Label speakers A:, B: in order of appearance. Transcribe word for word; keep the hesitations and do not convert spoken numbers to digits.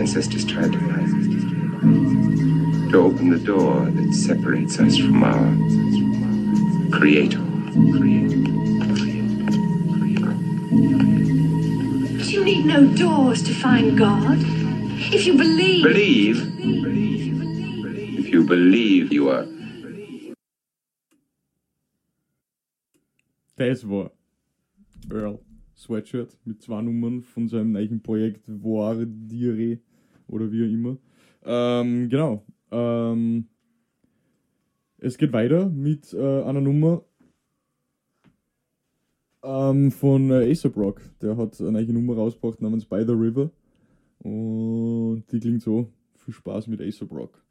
A: ancestors tried to to open the door that separates us from our Creator.
B: But you need no doors to find God. If you believe...
A: Believe? If you believe, you are...
C: Das war Earl Sweatshirt mit zwei Nummern von seinem neuen Projekt Voir Dire oder wie auch immer. Ähm, genau. Ähm, es geht weiter mit äh, einer Nummer ähm, von äh, A$AP Rock. Der hat eine neue Nummer rausgebracht namens By the River und die klingt so. Viel Spaß mit A$AP Rock.